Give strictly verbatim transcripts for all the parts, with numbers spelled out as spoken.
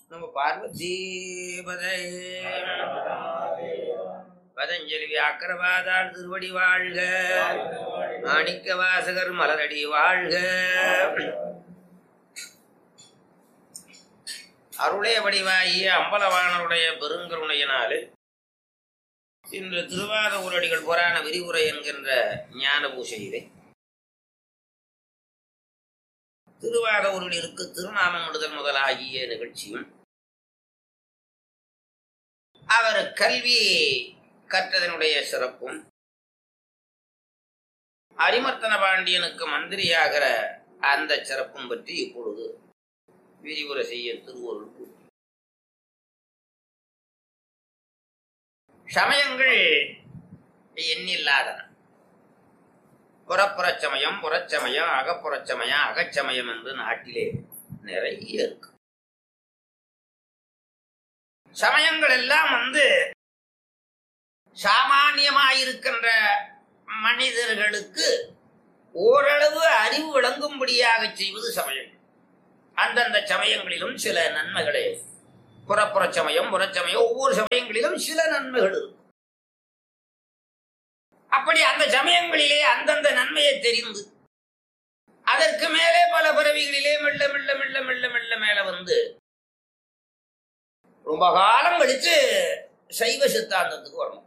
நம்ம பார்வதி பதே பதஞ்சலி வியாக்கரவாதாள் திருவடி வாழ்க, மாணிக்க வாசகர் மலரடி வாழ்க. அருளே வடிவாகிய அம்பலவாணருடைய பெருங்கருணையினாலே இன்று திருவாத ஊரடிகள் புராண விரிவுரை என்கின்ற ஞான பூசையிலே திருவாத ஊரடிகளுக்கு திருநாமம் விடுதல் முதலாகிய நிகழ்ச்சியும், அவர் கல்வி கற்றதனுடைய சிறப்பும், அரிமர்த்தன பாண்டியனுக்கு மந்திரியாகிற அந்த சிறப்பும் பற்றி இப்பொழுது விரிவுரை செய்ய திருவருள் கூட்டி. சமயங்கள் எண்ணில்லாதன. புறப்புறச் சமயம், புறச்சமயம், அகப்புறச் சமயம், அகச்சமயம் என்று நாட்டிலே நிறைய இருக்கு. சமயங்கள் எல்லாம் வந்து சாமானியமாயிருக்கின்ற மனிதர்களுக்கு ஓரளவு அறிவு விளங்கும்படியாக செய்வது சமயம். அந்தந்த சமயங்களிலும் சில நன்மைகளே. புறப்புற சமயம், புறச்சமயம், ஒவ்வொரு சமயங்களிலும் சில நன்மைகள் இருக்கும். அப்படி அந்த சமயங்களிலே அந்தந்த நன்மையை தெரிந்து அதற்கு மேலே பல பிறவிகளிலே மெல்ல மெல்ல மெல்ல மெல்ல மெல்ல மேல வந்து ரொம்ப காலம் கழிச்சு சைவ சித்தாந்தத்துக்கு வரணும்.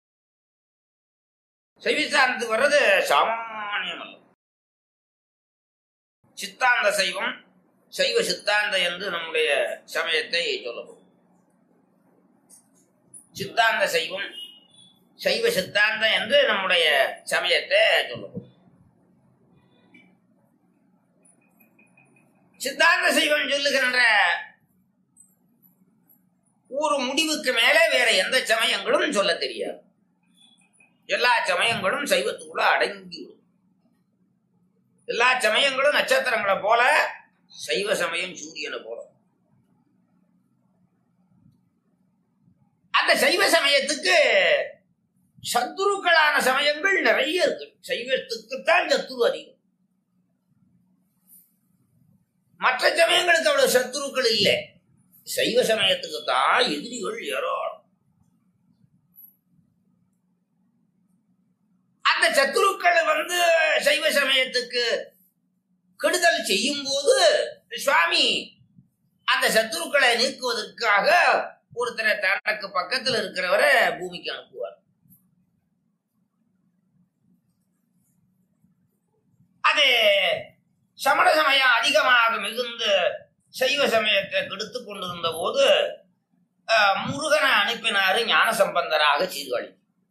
சைவ சித்தாந்தத்துக்கு வர்றது சாமானியம் அல்ல. சித்தாந்த சைவம், சைவ சித்தாந்த என்று நம்முடைய சமயத்தை சொல்லப்படும். சித்தாந்த சைவம், சைவ சித்தாந்தம் என்று நம்முடைய சமயத்தை சொல்லப்படும். சித்தாந்த சைவம் சொல்லுகின்ற ஒரு முடிவுக்கு மேலே வேற எந்த சமயங்களும் சொல்ல தெரியாது. எல்லா சமயங்களும் சைவத்துக்குள்ள அடங்கிவிடும். எல்லா சமயங்களும் நட்சத்திரங்களை போல, சைவ சமயம் சூரியனை போல. அந்த சைவ சமயத்துக்கு சத்துருக்களான சமயங்கள் நிறைய இருக்கு. சைவத்துக்குத்தான் சத்துரு அதிகம். மற்ற சமயங்களுக்கு அவ்வளவு சத்துருக்கள் இல்லை. சைவ சமயத்துக்கு தான் எதிரிகள் ஏராளம். அந்த சத்துருக்கள் வந்து சைவ சமயத்துக்கு கெடுதல் செய்யும் போது சுவாமி அந்த சத்துருக்களை நீக்குவதற்காக ஒருத்தரை தனக்கு பக்கத்தில் இருக்கிறவரை பூமிக்கு அனுப்புவார். அது சமண சமயம் அதிகமாக மிகுந்து சைவ சமயத்தை கெடுத்து கொண்டிருந்த போது முருகனை அனுப்பினாரு ஞான சம்பந்தராக சீர்காழி.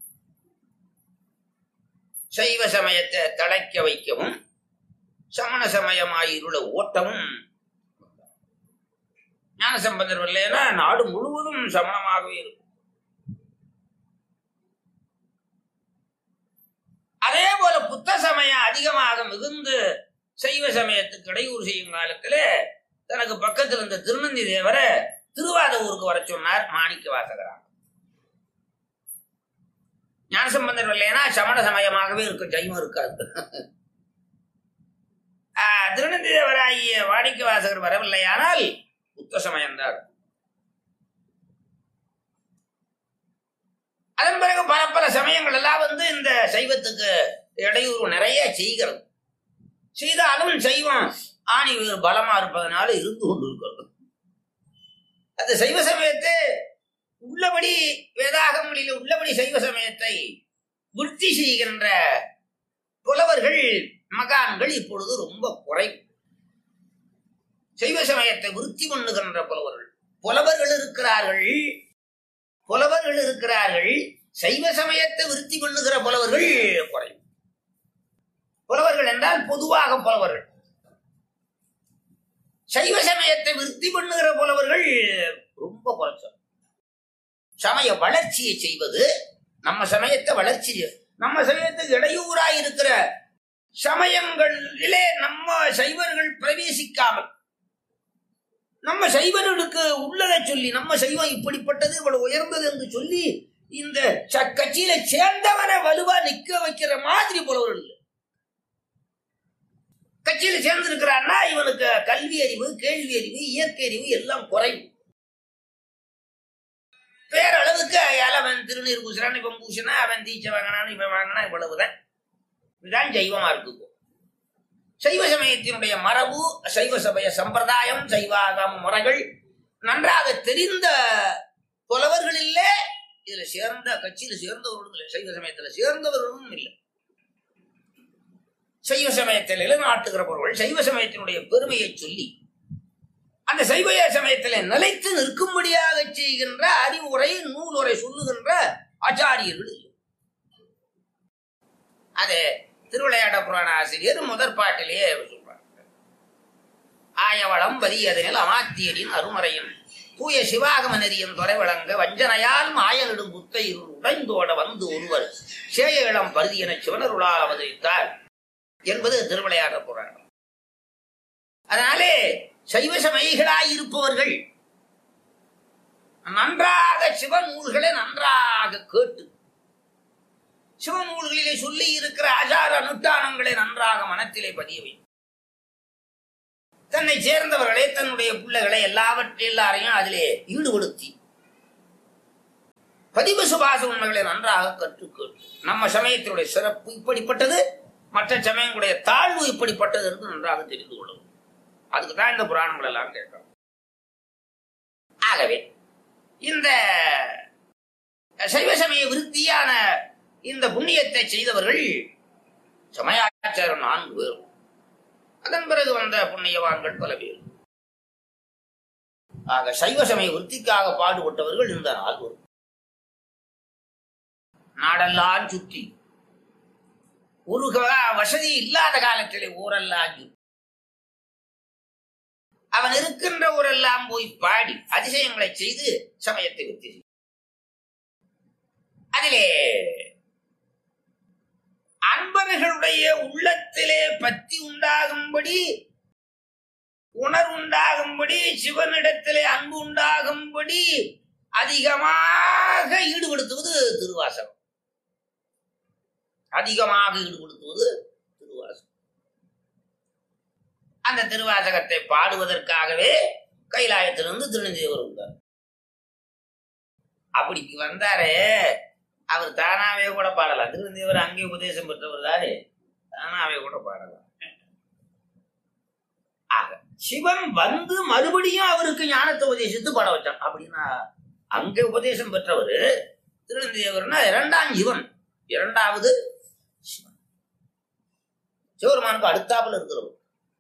சைவ சமயத்தை தழைக்க வைக்கவும் சமண சமயமாயிருள ஓட்டமும். ஞான சம்பந்தர் இல்லைன்னா நாடு முழுவதும் சமணமாகவே இருக்கும். அதே போல புத்த சமயம் அதிகமாக மிகுந்து சைவ சமயத்துக்கு இடையூறு செய்யும் காலத்துல தனக்கு பக்கத்தில் இருந்த திருநந்தி தேவரை திருவாத ஊருக்கு வர சொன்னார் மாணிக்க வாசகரா. ஞானசம்பந்தர் இல்லைன்னா சமண சமயமாகவே இருக்கும், சைவம் இருக்காது. திருநந்தி தேவராகிய மாணிக்க வாசகர் வரவில்லையானால் புத்த சமயம்தான். அதன் பிறகு பல பல சமயங்கள் எல்லாம் வந்து இந்த சைவத்துக்கு இடையூறு நிறைய செய்கிறது. செய்தாலும் சைவம் ஆணி பலமா இருப்பதனால இருந்து கொண்டு இருக்கிறது. அந்த சைவ சமயத்தை உள்ளபடி வேதாகமங்களில் உள்ளபடி சைவ சமயத்தை விருத்தி செய்கின்ற புலவர்கள், மகான்கள் இப்பொழுது ரொம்ப குறை. சைவ சமயத்தை விருத்தி பண்ணுகின்ற புலவர்கள் புலவர்கள் இருக்கிறார்கள் புலவர்கள் இருக்கிறார்கள் சைவ சமயத்தை விருத்தி பண்ணுகிற புலவர்கள் குறை. புலவர்கள் என்றால் பொதுவாக புலவர்கள். சைவ சமயத்தை விருத்தி பண்ணுகிற புலவர்கள் ரொம்ப குறைச்சோம். சமய வளர்ச்சியை செய்வது, நம்ம சமயத்தை வளர்ச்சி, நம்ம சமயத்துக்கு இடையூறாய் இருக்கிற சமயங்களிலே நம்ம சைவர்கள் பிரவேசிக்காமல் நம்ம சைவர்களுக்கு உள்ளதை சொல்லி, நம்ம சைவம் இப்படிப்பட்டது இவ்வளவு உயர்ந்தது என்று சொல்லி இந்த கட்சியில சேர்ந்தவனை வலுவா நிக்க வைக்கிற மாதிரி புலவர்கள். கட்சியில சேர்ந்திருக்கிறான்னா இவனுக்கு கல்வி அறிவு, கேள்வி அறிவு, இயற்கை அறிவு எல்லாம் குறைவு. பேரளவுக்கு அவன் திருநீர் பூசுறான், இவன் பூசினா, அவன் தீச்சை வாங்கினான், இவன் வாங்கினா, இவ்வளவுதான். இதுதான் சைவமா இருக்கு. சைவ சமயத்தினுடைய மரபு, சைவ சமய சம்பிரதாயம், சைவாகம முறைகள் நன்றாக தெரிந்த புலவர்கள் இல்லை. இதுல சேர்ந்த கட்சியில சேர்ந்தவர்களும் இல்லை, சைவ சமயத்துல சேர்ந்தவர்களும் இல்லை. சைவ சமயத்தில் நிலைநாட்டுகிறவர்கள் சைவ சமயத்தினுடைய பெருமையை சொல்லி அந்த சைவ சமயத்திலே நிலைத்து நிற்கும்படியாக செய்கின்ற அறிவுரை நூலுரை சொல்லுகின்ற ஆச்சாரியர்கள் இல்லை. அது திருவிளையாட புராண ஆசிரியர் முதற் பாட்டிலேயே சொல்றாங்க. ஆயவளம் வலியதனில் அமாத்தியரின் அருமறையும் தூய சிவாகம நெறியின் துறை வழங்க வஞ்சனையால் மாயனிடும் குத்தை உடைந்தோட வந்து ஒருவர் சேய இளம் பருதி என சிவனருளால் அவதரித்தார் என்பது திருவிளையாட புராணம். அதனாலே சைவ சமயிகளாயிருப்பவர்கள் நன்றாக சிவநூல்களை நன்றாக கேட்டு சிவநூல்களிலே சொல்லி இருக்கிற ஆச்சார அனுஷ்டானங்களை நன்றாக மனத்திலே பதிய வேண்டும். தன்னை சேர்ந்தவர்களை, தன்னுடைய பிள்ளைகளை எல்லாவற்றை எல்லாரையும் அதிலே ஈடுபடுத்தி பதிவு சுபாச உண்மைகளை நன்றாக கற்றுக்கொண்டு நம்ம சமயத்தினுடைய சிறப்பு இப்படிப்பட்டது, மற்ற சமயங்களுடைய தாழ்வு இப்படிப்பட்டது என்று நன்றாக தெரிந்து கொள்ளும். அதுக்குதான் இந்த புராணங்கள் எல்லாம் கேட்கணும். ஆகவே இந்த சைவ சமய விருத்தியான இந்த புண்ணியத்தை செய்தவர்கள் சமயாச்சாரம் நான்கு பேரும், அதன் பிறகு வந்த புண்ணியவான்கள் பல பேர். ஆக சைவ சமய விருத்திக்காக பாடுபட்டவர்கள் இந்த நால்வர். நாடெல்லாம் சுற்றி ஒரு வசதி இல்லாத காலத்திலே ஊரெல்லாம் சுற்றி அவன் இருக்கின்ற ஊரெல்லாம் போய் பாடி அதிசயங்களை செய்து சமயத்தை விருத்தி. அதிலே அன்பர்களுடைய உள்ளத்திலே பத்தி உண்டாகும்படி, உணர்வுண்டாகும்படி, சிவனிடத்திலே அன்பு உண்டாகும்படி அதிகமாக ஈடுபடுத்துவது திருவாசகம். அதிகமாக ஈடுபடுத்துவது திருவாசகம். அந்த திருவாசகத்தை பாடுவதற்காகவே கைலாயத்திலிருந்து திருநெல்வேலி வந்தார். அப்படிக்கு வந்தாரே, அவர் தானாவே கூட பாடலாம். திருநெல்வேலி அங்கே உபதேசம் பெற்றவர் தானே, தானாவே கூட பாடலாம். ஆக சிவன் வந்து மறுபடியும் அவருக்கு ஞானத்தை உபதேசித்து பாட வச்சான். அப்படின்னா அங்கே உபதேசம் பெற்றவர் திருநெல்வேலினா இரண்டாம் சிவன், இரண்டாவது சிவன். சிவபெருமானுக்கு அடுத்தாப்புல இருக்கிறவர்.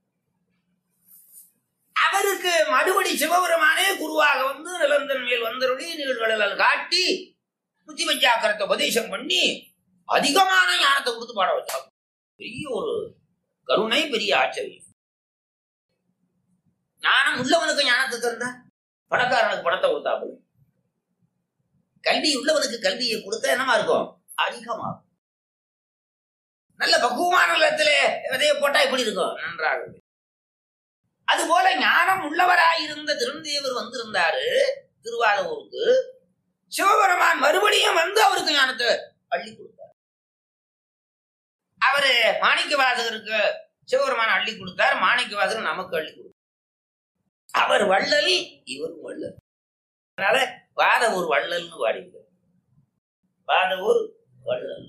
அவருக்கு மறுபடி சிவபெருமானே குருவாக வந்து நிலந்தன் மேல் வந்தருடைய நிகழ்வுகள் காட்டி புத்தி பஞ்சாக்கரத்தை உபதேசம் பண்ணி அதிகமான ஞானத்தை கொடுத்து பாட வச்சாங்க. பெரிய ஒரு கருணை, பெரிய ஆச்சரியம். ஞானம் உள்ளவனுக்கு ஞானத்தை தந்த, பணக்காரனுக்கு பணத்தை கொடுத்தாப்புல. கல்வி உள்ளவனுக்கு கல்வியை கொடுத்தா என்னமா இருக்கும்? அதிகமாகும். நல்ல பக்குவமான நிலத்திலே விதையை போட்டா எப்படி இருக்கும்? நன்றாக. அதுபோல ஞானம் உள்ளவராயிருந்த திருநெல்வேலி வந்திருந்தாரு திருவாரூருக்கு. சிவபெருமான் மறுபடியும் வந்து அவருக்கு ஞானத்தை அள்ளி கொடுத்தார். அவரு மாணிக்க வாசகருக்கு சிவபெருமான் அள்ளி கொடுத்தார், மாணிக்க வாசகர் நமக்கு அள்ளி கொடுத்தார். அவர் வள்ளல், இவர் வள்ளல். அதனால வாதவூர் வள்ளல்னு பாடிக்கிறார். வாதவூர் வள்ளல்.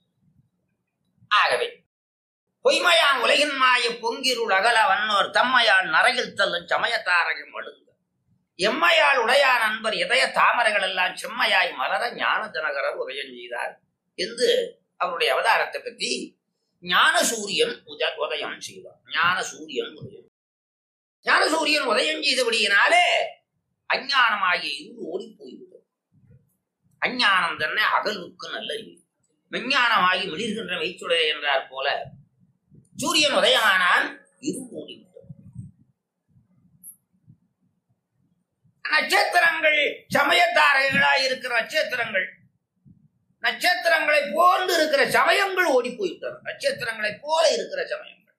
ஆகவே பொய்மையான் உலகின் மாய பொங்கிருள் அகல வன்னோர் தம்மையால் நரையில் தள்ளும் சமயத்தாரகம் அழுங்க எம்மையால் உடையான் அன்பர் இதய தாமரைகள் எல்லாம் செம்மையாய் மலர ஞான ஜனகரர் உதயம் செய்தார் என்று அவருடைய அவதாரத்தை பற்றி ஞான சூரியன் உதயம் செய்தார். ஞான சூரியன் உதயம் ஞான சூரியன் உதயம் செய்தபடியினாலே அஞ்ஞானமாகிய இருள் ஓடி போய்விடும். அஞ்ஞானம் தன்னை அகல்வுக்கு நல்லறிவு, விஞ்ஞானமாகி மிளிர்கின்ற மெய்ச்சுடைய என்றார் போல சூரியன் உதயமானால் இருள் ஓடிவிட்டது. நட்சத்திரங்கள் சமயத்தாரைகளாய் இருக்கிற நட்சத்திரங்கள், நட்சத்திரங்களை போன்று இருக்கிற சமயங்கள் ஓடி போய்விட்டன. நட்சத்திரங்களை போல இருக்கிற சமயங்கள்.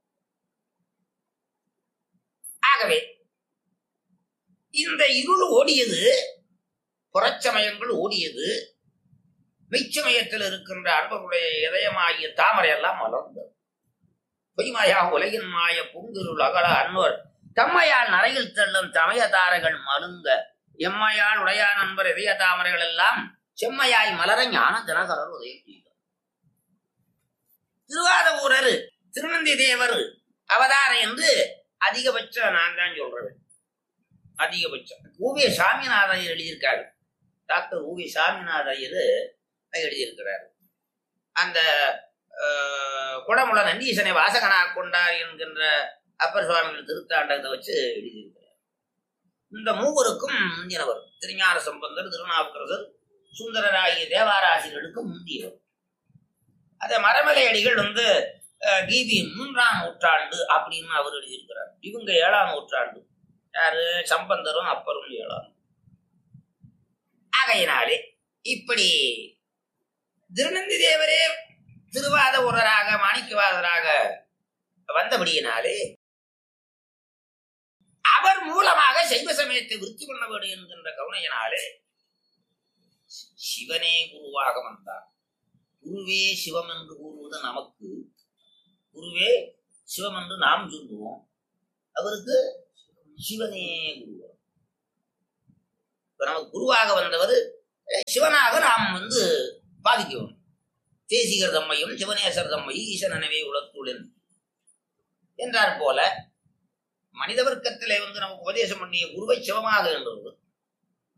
ஆகவே இந்த இருள் ஓடியது, புறச்சமயங்கள் ஓடியது, மெய்ச்சமயத்தில் இருக்கின்ற அன்பருடைய இதயமாகிய தாமரை எல்லாம் மலர்ந்தது. பொய்மாயா உலகின் மாய பொங்கிருள் அகல அன்னோர் தம்மையால் நரையில் தள்ளும் சமயதாரர்கள் மலுங்க எம்மையால் உடையா நண்பர் இதய தாமரைகள் எல்லாம் செம்மையாய் மலர ஞான தினகரர் உதயம் செய்தார். திருவாதவூரர் திருநந்தி தேவர் அவதாரம் என்று அதிகபட்சம் நான் தான் சொல்றேன். அதிகபட்சம் ஊவே சாமிநாதையர் எழுதியிருக்காரு. டாக்டர் ஊவே சாமிநாதையர் எழுதியிருக்கிறார். அந்த குடமுள நந்தீசனை வாசகனா கொண்டார் என்கின்ற அப்பர் சுவாமிகள் திருத்தாண்டகத்தை வச்சு எழுதியிருக்கிறார். இந்த மூவருக்கும் முந்தினவர் திருஞான சம்பந்தர், திருநாவுக்கரசர், சுந்தரர் ஆகிய தேவாராசிரியர்களுக்கு முந்தியவர். அத மரமலை அடிகள் வந்து கிபி மூன்றாம் நூற்றாண்டு அப்படின்னு அவர் எழுதியிருக்கிறார். இவங்க ஏழாம் நூற்றாண்டு. யாரு? சம்பந்தரும் அப்பரும் ஏழாம். ஆகையினாலே இப்படி திருநந்தி தேவரே திருவாத ஊரராக மாணிக்கவாதராக வந்தபடியினாலே அவர் மூலமாக சைவ சமயத்தை விருத்தி பண்ண வேண்டும் என்கின்ற கருணையினாலே சிவனே குருவாக வந்தார். குருவே சிவம் என்று கூறுவது நமக்கு, குருவே சிவம் என்று நாம் சொல்லுவோம். அவருக்கு சிவனே குருவா. இப்ப நமக்கு குருவாக வந்தவர் சிவனாக நாம் வந்து பாதிக்கணும். தேசிகர் தம்மையும் சிவனேசர் தம்மை ஈசனவே உலகத்துடன் என்றார் போல மனித வர்க்கத்திலே வந்து நமக்கு உபதேசம் பண்ணிய குருவை சிவமாக என்றவர்